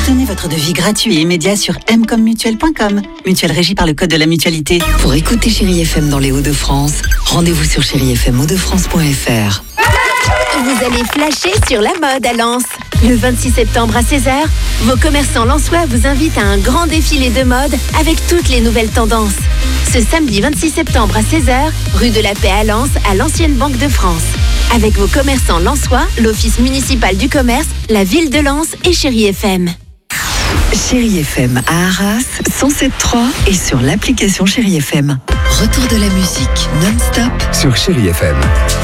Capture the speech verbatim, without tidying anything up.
Obtenez votre devis gratuit et immédiat sur m comme mutuelle point com. Mutuelle régie par le code de la mutualité. Pour écouter Chérie F M dans les Hauts-de-France, rendez-vous sur chérie f m hauts de france point f r. Vous allez flasher sur la mode à Lens. Le vingt-six septembre à seize heures, vos commerçants lensois vous invitent à un grand défilé de mode avec toutes les nouvelles tendances. Ce samedi vingt-six septembre à seize heures, rue de la Paix à Lens, à l'ancienne Banque de France. Avec vos commerçants lensois, l'Office municipal du commerce, la ville de Lens et Chérie F M. Chérie F M à Arras, cent sept virgule trois et sur l'application Chérie F M. Retour de la musique non-stop sur Chérie F M.